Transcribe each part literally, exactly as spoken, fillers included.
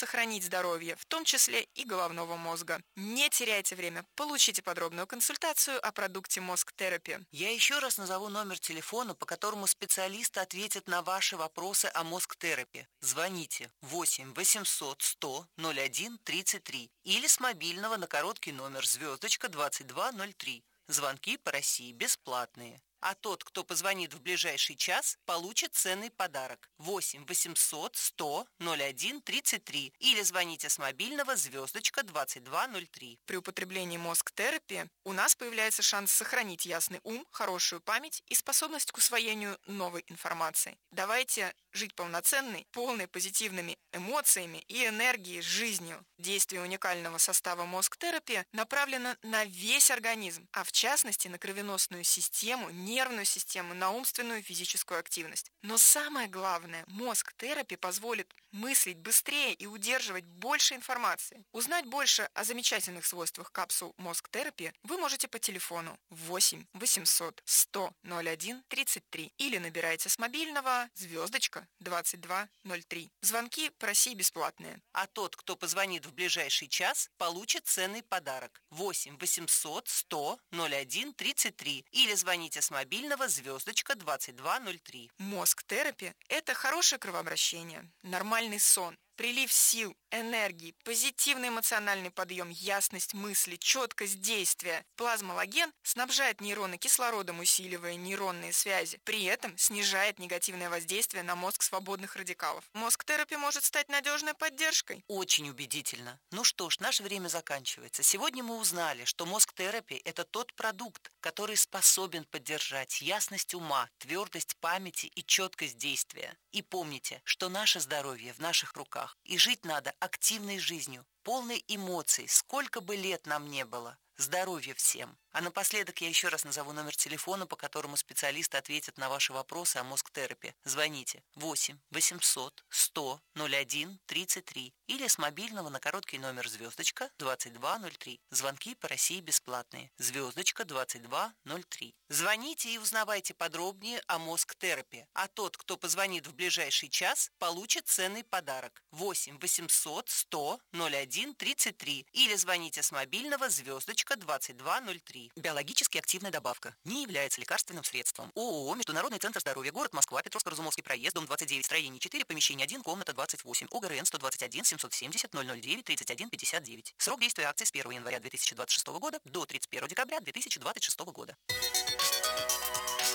сохранить здоровье, в том числе и головного мозга. Не теряйте время, получите подробную консультацию о продукте Мозг Терапи. Я еще раз назову номер телефона, по которому специалисты ответят на ваши вопросы о Мозг Терапи. Звоните восемь восемьсот сто ноль один тридцать три или с мобильного на короткий номер звездочка двадцать два ноль три. Звонки по России бесплатные. А тот, кто позвонит в ближайший час, получит ценный подарок. восемь восемьсот сто ноль один тридцать три или звоните с мобильного звездочка двадцать два ноль три. При употреблении Мозг Терапи у нас появляется шанс сохранить ясный ум, хорошую память и способность к усвоению новой информации. Давайте жить полноценной, полной позитивными эмоциями и энергией, жизнью. Действие уникального состава Мозг Терапи направлено на весь организм, а в частности на кровеносную систему, нервную систему, на умственную и физическую активность. Но самое главное, Мозг Терапи позволит мыслить быстрее и удерживать больше информации. Узнать больше о замечательных свойствах капсул Мозг Терапи вы можете по телефону восемь восемьсот сто ноль один тридцать три или набирайте с мобильного звездочка двадцать два ноль три. Звонки по России бесплатные. А тот, кто позвонит в ближайший час, получит ценный подарок. восемь восемьсот сто ноль один тридцать три или звоните с мобильного звездочка двадцать два ноль три. Мозг Терапи – это хорошее кровообращение, нормальный сон, прилив сил, энергии, позитивный эмоциональный подъем, ясность мысли, четкость действия. Плазмолаген снабжает нейроны кислородом, усиливая нейронные связи. При этом снижает негативное воздействие на мозг свободных радикалов. Мозг Терапи может стать надежной поддержкой. Очень убедительно. Ну что ж, наше время заканчивается. Сегодня мы узнали, что Мозг Терапи – это тот продукт, который способен поддержать ясность ума, твердость памяти и четкость действия. И помните, что наше здоровье в наших руках. И жить надо активной жизнью, полной эмоций, сколько бы лет нам не было. Здоровья всем. А напоследок я еще раз назову номер телефона, по которому специалисты ответят на ваши вопросы о Мозг Терапи. Звоните восемь восемьсот сто ноль один тридцать три или с мобильного на короткий номер звездочка двадцать два ноль три. Звонки по России бесплатные. Звездочка двадцать два ноль три. Звоните и узнавайте подробнее о Мозг Терапи. А тот, кто позвонит в ближайший час, получит ценный подарок. восемь восемьсот сто ноль один тридцать три или звоните с мобильного звездочка двадцать два ноль три. Биологически активная добавка. Не является лекарственным средством. ООО «Международный центр здоровья», город Москва, Петровско-Разумовский проезд, дом двадцать девять, строение четыре, помещение один, комната двадцать восемь, ОГРН сто двадцать один семьсот семьдесят ноль ноль девять тридцать один пятьдесят девять. Срок действия акции с первого января две тысячи двадцать шестого года до тридцать первого декабря две тысячи двадцать шестого года.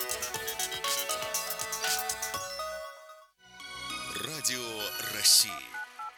Радио России.